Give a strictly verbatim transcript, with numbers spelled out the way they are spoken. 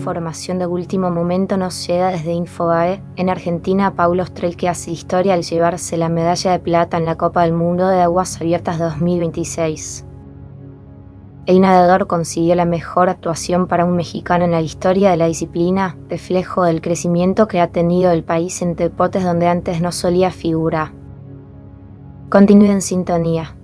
información de último momento nos llega desde Infobae. En Argentina, Paulo Strelke hace historia al llevarse la medalla de plata en la Copa del Mundo de Aguas Abiertas dos mil veintiséis. El nadador consiguió la mejor actuación para un mexicano en la historia de la disciplina, reflejo del crecimiento que ha tenido el país en deportes donde antes no solía figurar. Continúe en sintonía.